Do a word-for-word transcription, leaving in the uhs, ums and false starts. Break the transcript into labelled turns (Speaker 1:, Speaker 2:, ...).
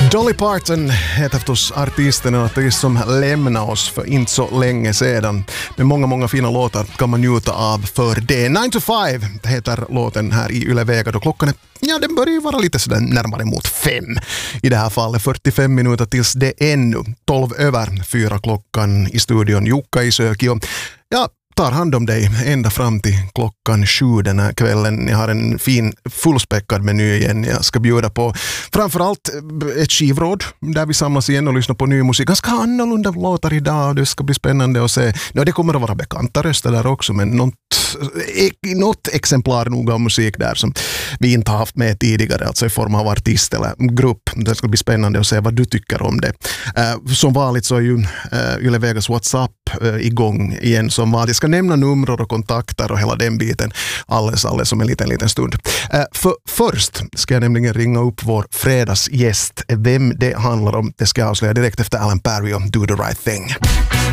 Speaker 1: Dolly Parton heter förstås artisten och artist som lämnade oss för inte så länge sedan. Men många, många fina låtar kan man njuta av för det. nine to five heter låten här i Yle Vega då klockan är, ja, den börjar ju vara lite sådär närmare mot fem. I det här fallet fyrtiofem minuter tills det ännu. tolv över fyra klockan i studion. Jukka i Sökio. Ja, tar hand om dig ända fram till klockan sju den här kvällen. Jag har en fin fullspäckad meny igen. Jag ska bjuda på framförallt ett skivråd där vi samlas igen och lyssnar på ny musik. Ganska annorlunda låtar idag. Det ska bli spännande att se. Ja, det kommer att vara bekanta röster där också, men något, något exemplar nog av musik där som vi inte har haft med tidigare, alltså i form av artist eller grupp. Det ska bli spännande att se vad du tycker om det. Som vanligt så är ju Yle Vegas WhatsApp igång igen som vanligt. Jag ska nämna nummer och kontakter och hela den biten alldeles, alldeles om en liten, liten stund. Uh, för först ska jag nämligen ringa upp vår fredagsgäst. Vem det handlar om, det ska jag avslöja direkt efter Alan Parry och Do the Right Thing.